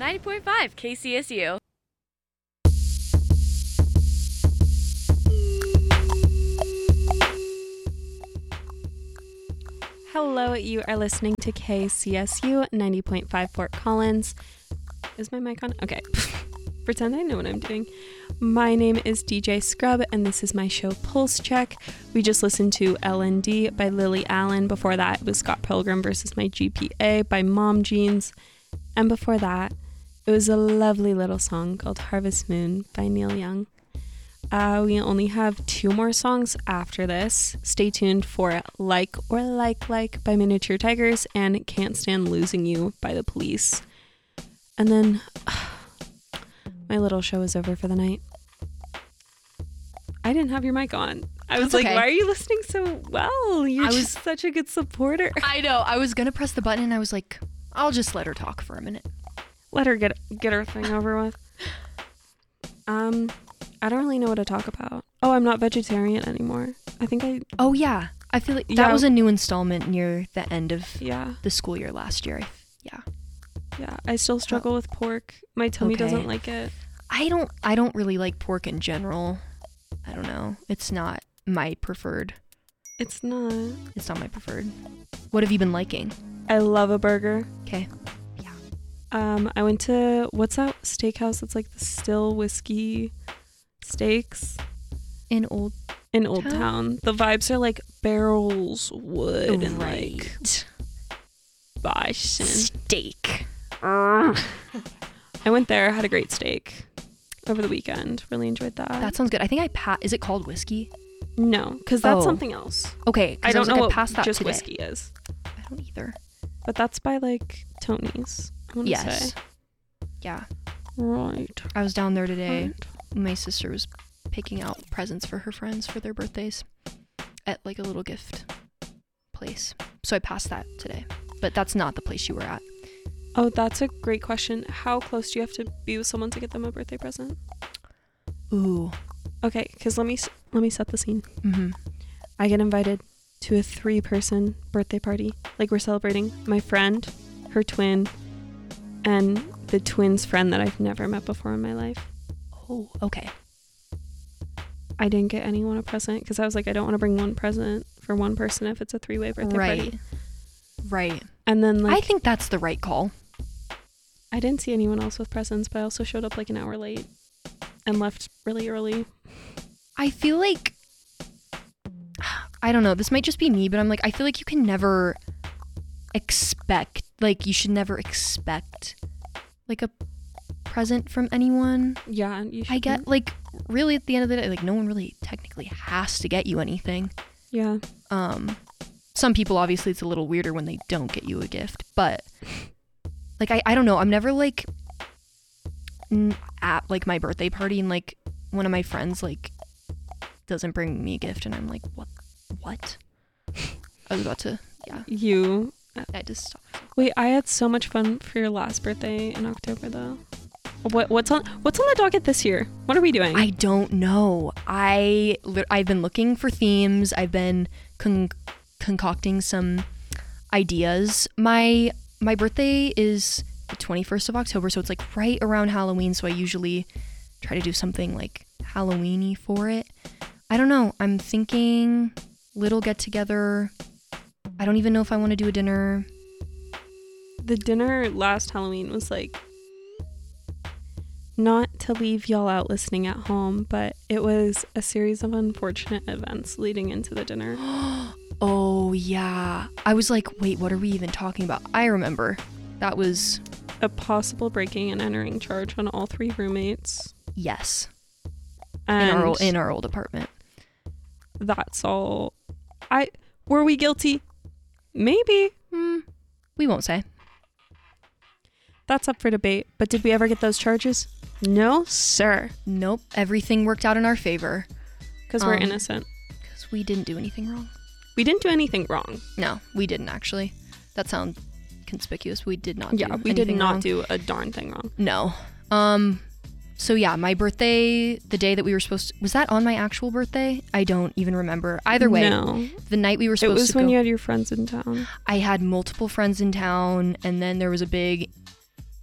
90.5 KCSU. Hello, you are listening to KCSU 90.5 Fort Collins. Is my mic on? Okay. Pretend I know what I'm doing. My name is DJ Scrub, and this is my show Pulse Check. We just listened to LND by Lily Allen. Before that, it was Scott Pilgrim versus My GPA by Mom Jeans. And before that, it was a lovely little song called Harvest Moon by Neil Young. We only have 2 more songs after this. Stay tuned for Like or Like by Miniature Tigers and Can't Stand Losing You by The Police. And then my little show is over for the night. I didn't have your mic on. I was like, why are you listening so well? You're just such a good supporter. I know. I was going to press the button and I was like, I'll just let her talk for a minute. Let her get her thing over with. I don't really know what to talk about. Oh, I'm not vegetarian anymore. Oh, yeah. I feel like that was a new installment near the end of the school year last year. Yeah, I still struggle with pork. My tummy doesn't like it. I don't really like pork in general. I don't know. It's not my preferred. It's not my preferred. What have you been liking? I love a burger. Okay. I went to, what's that steakhouse that's like the Still Whiskey Steaks? In Old Town. The vibes are like barrels, wood, and like bison. Steak. I went there, had a great steak over the weekend. Really enjoyed that. That sounds good. I think is it called whiskey? No, because that's something else. Okay. I don't know what that just today. whiskey is. I don't either. But that's by like Tony's. Yes. Yeah. Right. I was down there today. Right. My sister was picking out presents for her friends for their birthdays at like a little gift place. So I passed that today. But that's not the place you were at. Oh, that's a great question. How close do you have to be with someone to get them a birthday present? Ooh. Okay, because let me set the scene. Mm-hmm. I get invited to a 3-person birthday party. Like, we're celebrating my friend, her twin, and the twin's friend that I've never met before in my life. Oh, okay. I didn't get anyone a present because I was like, I don't want to bring one present for one person if it's a 3-way birthday party. Right. And then like, I think that's the right call. I didn't see anyone else with presents, but I also showed up like an hour late and left really early. I feel like, I don't know, this might just be me, but I'm like, I feel like you can never expect, like you should never expect like a present from anyone. Yeah, you should. I get like really at the end of the day, like no one really technically has to get you anything. Yeah. Some people obviously it's a little weirder when they don't get you a gift, but like I don't know, I'm never like at like my birthday party and like one of my friends like doesn't bring me a gift and I'm like what? I was about to I just stopped. Wait, I had so much fun for your last birthday in October though. What's on the docket this year? What are we doing? I don't know. I've been looking for themes. I've been concocting some ideas. My birthday is the 21st of October, so it's like right around Halloween, so I usually try to do something like Halloween-y for it. I don't know. I'm thinking little get together. I don't even know if I want to do a dinner. The dinner last Halloween was like, not to leave y'all out listening at home, but it was a series of unfortunate events leading into the dinner. Oh, yeah. I was like, wait, what are we even talking about? I remember. That was a possible breaking and entering charge on all 3 roommates. Yes. And in our old apartment. That's all. Were we guilty? Maybe. We won't say. That's up for debate. But did we ever get those charges? No, sir. Nope. Everything worked out in our favor. Because we're innocent. Because we didn't do anything wrong. We didn't do anything wrong. No, we didn't actually. That sounds conspicuous. We did not do anything wrong. Yeah, we did not do a darn thing wrong. No. So yeah, my birthday, the day that we were supposed to, was that on my actual birthday? I don't even remember. Either way, no. The night we were supposed to go. It was when you had your friends in town. I had multiple friends in town, and then there was a big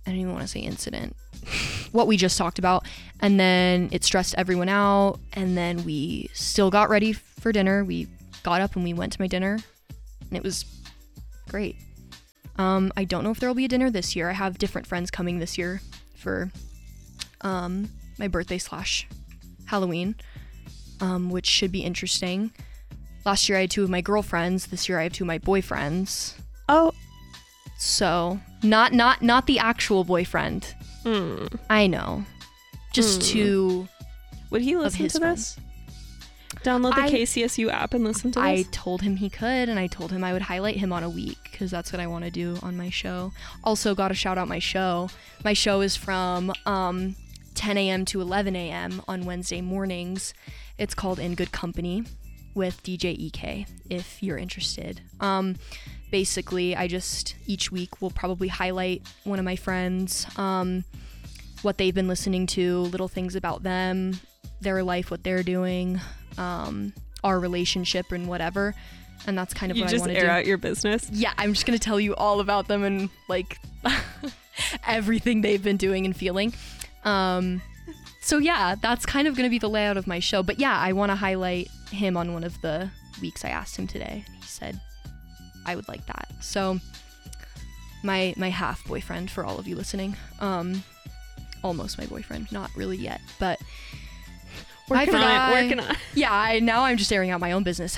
I don't even want to say incident, what we just talked about. And then it stressed everyone out. And then we still got ready for dinner. We got up and we went to my dinner, and it was great. I don't know if there will be a dinner this year. I have different friends coming this year for my birthday / Halloween, which should be interesting. Last year I had 2 of my girlfriends. This year I have 2 of my boyfriends. Oh, So not the actual boyfriend. I know. Just 2 would he of listen his to friends. this? Download the I- KCSU app and listen to I this? told him he could, and I told him I would highlight him on a week because that's what I want to do on my show. Also, got to shout out my show. My show is from 10 a.m. to 11 a.m. on Wednesday mornings. It's called In Good Company with DJ EK, if you're interested. Basically, each week will probably highlight one of my friends, what they've been listening to, little things about them, their life, what they're doing, our relationship and whatever. And that's kind of You what I just want to air do. out your business. Yeah, I'm just going to tell you all about them and like everything they've been doing and feeling. So yeah, that's kind of going to be the layout of my show. But yeah, I want to highlight him on one of the weeks. I asked him today. He said I would like that. So my half boyfriend, for all of you listening, almost my boyfriend, not really yet, but Working on it. yeah, now I'm just airing out my own business.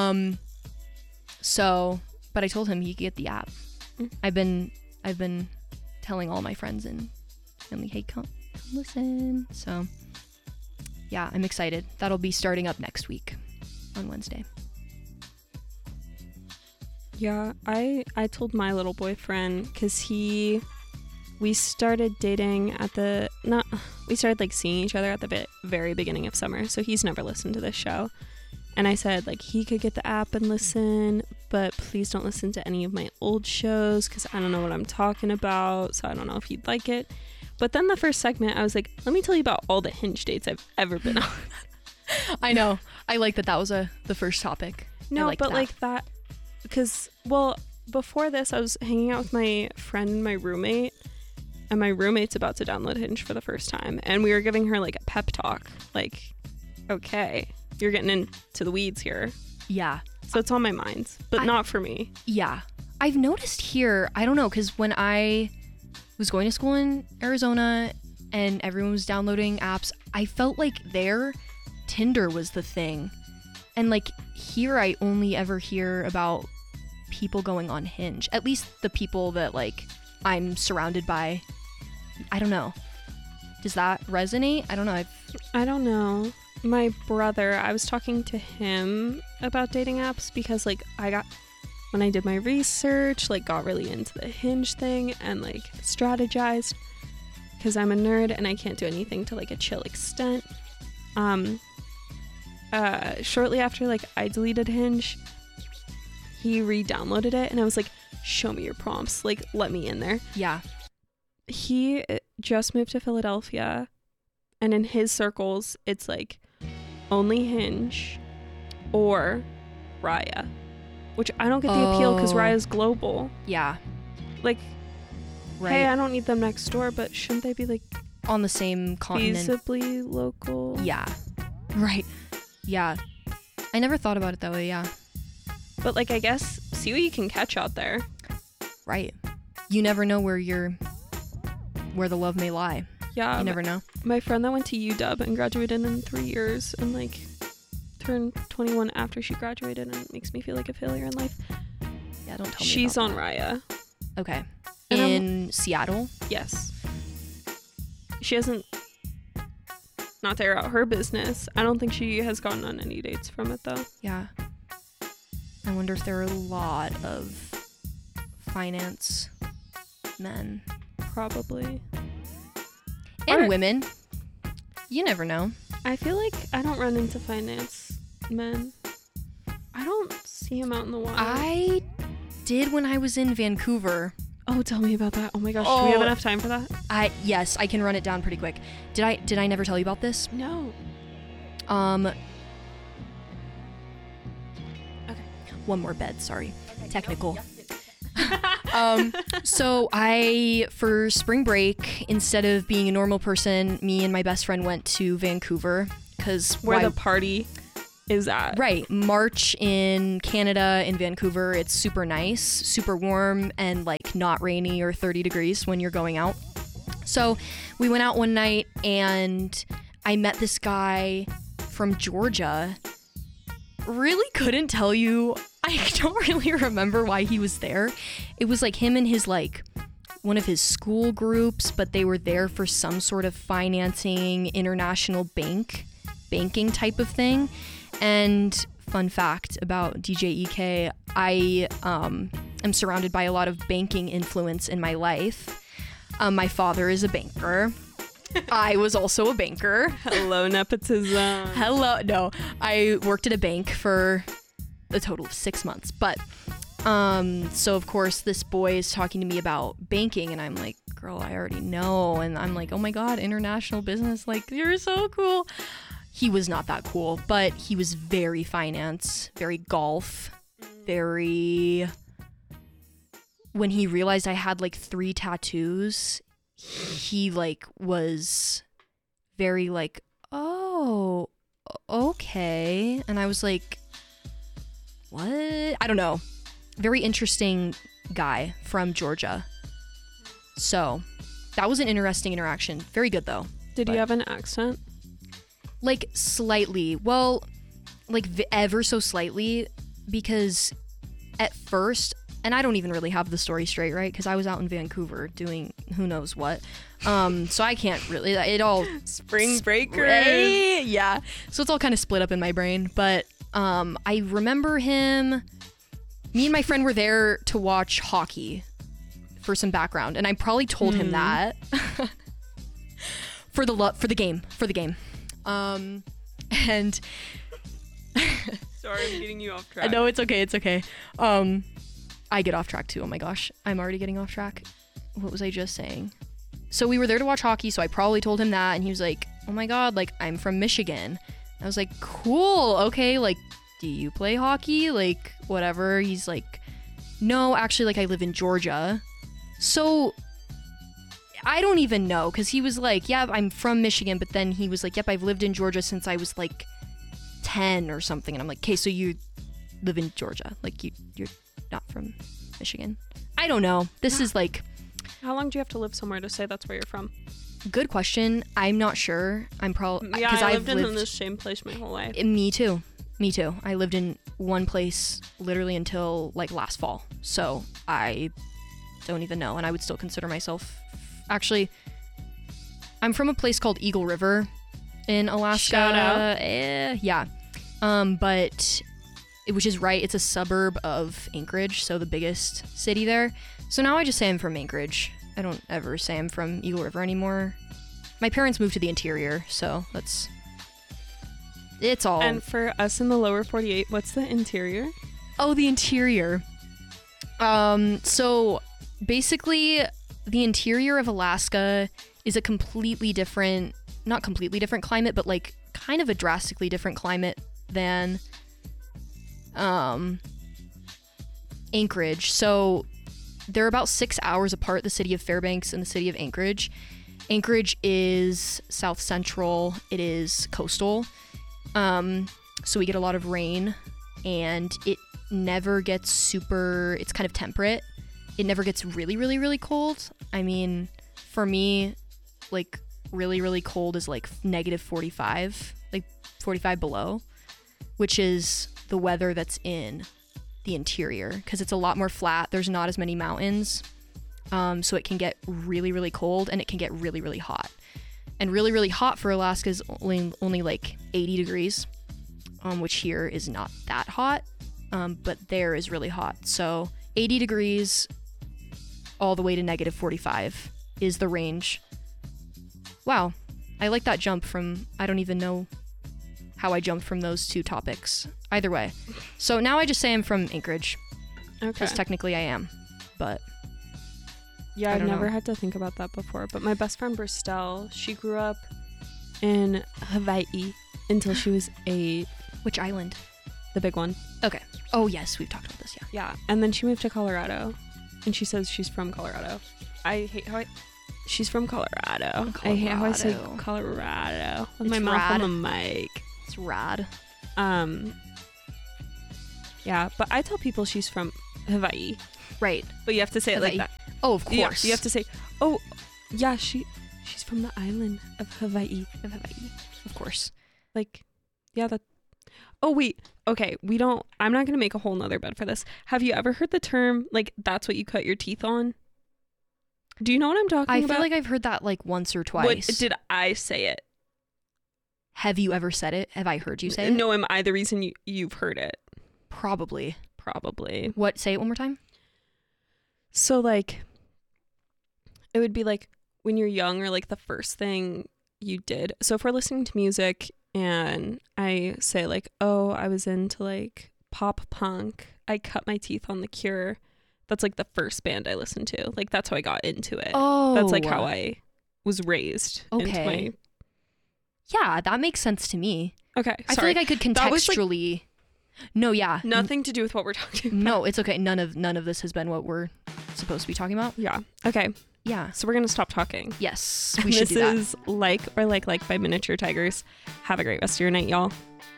So, but I told him he could get the app. I've been telling all my friends and family, hey, come listen. So, yeah, I'm excited. That'll be starting up next week on Wednesday. Yeah, I told my little boyfriend because we started dating we started like seeing each other at the very beginning of summer, so he's never listened to this show. And I said like he could get the app and listen, but please don't listen to any of my old shows because I don't know what I'm talking about, so I don't know if he'd like it. But then the first segment I was like, let me tell you about all the Hinge dates I've ever been on. I know. I like that was the first topic. No, like but that. like that because well, before this I was hanging out with my friend and my roommate, and my roommate's about to download Hinge for the first time, and we were giving her like a pep talk, like, okay, you're getting into the weeds here. Yeah. So it's on my mind, but not for me. Yeah. I've noticed here, I don't know, because when I was going to school in Arizona and everyone was downloading apps, I felt like there, Tinder was the thing. And like here, I only ever hear about people going on Hinge. At least the people that like I'm surrounded by. I don't know. Does that resonate? I don't know. I don't know. My brother, I was talking to him about dating apps because like when I did my research, like got really into the Hinge thing and like strategized because I'm a nerd and I can't do anything to like a chill extent. Shortly after like I deleted Hinge, he re-downloaded it and I was like, show me your prompts, like let me in there. Yeah. He just moved to Philadelphia, and in his circles it's like only Hinge or Raya, which I don't get the appeal because Raya's global. Yeah. Like, Right. hey, I don't need them next door, but shouldn't they be like On the same continent. feasibly local? Yeah. Right. Yeah. I never thought about it that way. Yeah. But like, I guess see what you can catch out there. Right. You never know where the love may lie. Yeah. You never know. My friend that went to UW and graduated in 3 years and like turned 21 after she graduated, and it makes me feel like a failure in life. Yeah, don't tell me. She's about on Raya. that. Okay. And In Seattle? Yes. She hasn't, not to air out her business, I don't think she has gotten on any dates from it though. Yeah. I wonder if there are a lot of finance men. Probably. And Or- women. You never know. I feel like I don't run into finance men. I don't see them out in the wild. I did when I was in Vancouver. Oh, tell me about that. Oh my gosh, do we have enough time for that? Yes, I can run it down pretty quick. Did I never tell you about this? No. Okay. One more bed, sorry. Technical. So for spring break, instead of being a normal person, me and my best friend went to Vancouver because Where the party is at. Right. March in Canada, in Vancouver, it's super nice, super warm, and like not rainy or 30 degrees when you're going out. So we went out one night and I met this guy from Georgia. Really couldn't tell you. I don't really remember why he was there. It was like him and his like one of his school groups, but they were there for some sort of financing, international banking type of thing. And fun fact about DJ EK, I am surrounded by a lot of banking influence in my life. My father is a banker. I was also a banker. Hello, nepotism. Hello. No, I worked at a bank for a total of 6 months. But so of course this boy is talking to me about banking and I'm like, girl, I already know. And I'm like, oh my God, international business. Like, you're so cool. He was not that cool, but he was very finance, very golf, very... When he realized I had like 3 tattoos, he like was very like, oh, okay. And I was like, what? I don't know. Very interesting guy from Georgia. So that was an interesting interaction. Very good though. Did he have an accent? Like slightly. Well, like ever so slightly, because at first, and I don't even really have the story straight, right? Because I was out in Vancouver doing who knows what. So I can't really, it all... Spring breakers. Yeah. So it's all kind of split up in my brain. But I remember him, me and my friend were there to watch hockey for some background. And I probably told him that. for the game. And... Sorry, I'm getting you off track. No, it's okay. I get off track too. Oh my gosh. I'm already getting off track. What was I just saying? So we were there to watch hockey, so I probably told him that, and he was like, oh my God, like, I'm from Michigan. I was like, cool, okay, like, do you play hockey? Like, whatever. He's like, no, actually, like, I live in Georgia. So, I don't even know, because he was like, yeah, I'm from Michigan, but then he was like, yep, I've lived in Georgia since I was, like, 10 or something. And I'm like, okay, so you live in Georgia. Like, you're not from Michigan. I don't know. This is like... How long do you have to live somewhere to say that's where you're from? Good question. I'm not sure. I'm probably... Yeah, I lived in the same place my whole life. Me too. I lived in one place literally until like last fall. So I don't even know. And I would still consider myself... Actually, I'm from a place called Eagle River in Alaska. Shout out. Yeah. But... which is right, it's a suburb of Anchorage, so the biggest city there. So now I just say I'm from Anchorage. I don't ever say I'm from Eagle River anymore. My parents moved to the interior, so it's all... And for us in the lower 48, what's the interior? Oh, the interior. So basically, the interior of Alaska is a completely different, not completely different climate, but like kind of a drastically different climate than... Anchorage. So they're about 6 hours apart, the city of Fairbanks and the city of Anchorage. Anchorage is south central. It is coastal. So we get a lot of rain and it never gets super, it's kind of temperate. It never gets really, really, really cold. I mean, for me, like really, really cold is like negative 45, like 45 below, which is the weather that's in the interior because it's a lot more flat. There's not as many mountains, so it can get really, really cold and it can get really, really hot. And really, really hot for Alaska is only like 80 degrees, which here is not that hot, but there is really hot. So 80 degrees all the way to negative 45 is the range. Wow, I like that jump from, I don't even know how I jumped from those two topics. Either way. So now I just say I'm from Anchorage. Okay. Because technically I am. But yeah, I I've don't never know. had to think about that before. But my best friend Bristelle, she grew up in Hawaii until she was 8. Which island? The big one. Okay. Oh yes, we've talked about this, yeah. Yeah. And then she moved to Colorado. and she says she's from Colorado. I hate how she's from Colorado. I hate how I say Colorado with my mouth on the mic. It's rad. Yeah, but I tell people she's from Hawaii. Right. But you have to say Hawaii. it like that. Oh, of course. You have to say, oh, yeah, she's from the island of Hawaii. Of course. Like, yeah, that. Oh, wait. Okay, I'm not going to make a whole nother bed for this. Have you ever heard the term, like, that's what you cut your teeth on? Do you know what I'm talking about? I feel like I've heard that like once or twice. What, did I say it? Have you ever said it? Have I heard you say it? No, am I the reason you've heard it? Probably. What? Say it one more time. So, like, it would be like when you're young or like the first thing you did. So if we're listening to music and I say like, oh, I was into like pop punk, I cut my teeth on The Cure. That's like the first band I listened to. Like, that's how I got into it. Oh. That's like how I was raised. Okay. Yeah, that makes sense to me. Okay. I feel like I could contextually. No, yeah. Nothing to do with what we're talking about. No, it's okay. None of this has been what we're supposed to be talking about. Yeah. Okay. Yeah. So we're going to stop talking. Yes, we should do that. This is Like or Like by Miniature Tigers. Have a great rest of your night, y'all.